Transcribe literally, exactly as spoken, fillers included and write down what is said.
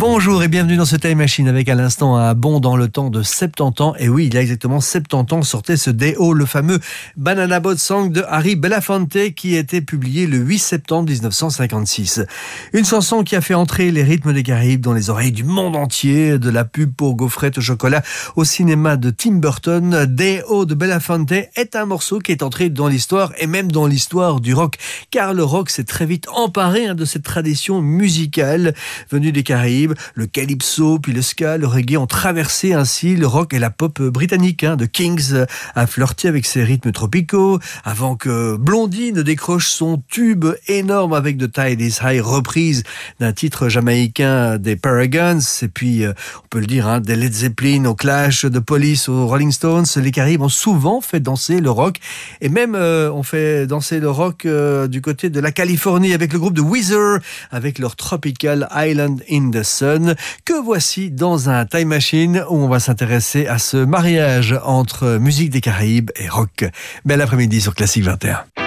Bonjour et bienvenue dans ce Time Machine avec à l'instant un bond dans le temps de soixante-dix ans. Et oui, il y a exactement soixante-dix ans sortait ce Day-O, le fameux Banana Boat Song de Harry Belafonte qui a été publié le huit septembre dix-neuf cent cinquante-six. Une chanson qui a fait entrer les rythmes des Caraïbes dans les oreilles du monde entier, de la pub pour gaufrettes au chocolat au cinéma de Tim Burton. Day-O de Belafonte est un morceau qui est entré dans l'histoire et même dans l'histoire du rock, car le rock s'est très vite emparé hein, de cette tradition musicale venue des Caraïbes. Le calypso, puis le ska, le reggae ont traversé ainsi le rock et la pop britannique. Hein. The Kings a flirté avec ses rythmes tropicaux avant que Blondie ne décroche son tube énorme avec The Tide is High, reprise d'un titre jamaïcain des Paragons. Et puis, on peut le dire, hein, des Led Zeppelin au Clash, de Police aux Rolling Stones. Les Caraïbes ont souvent fait danser le rock et même euh, on fait danser le rock euh, du côté de la Californie avec le groupe de Weezer, avec leur Tropical Island in the Sun, que voici dans un Time Machine où on va s'intéresser à ce mariage entre musique des Caraïbes et rock. Bel après-midi sur Classique vingt et un.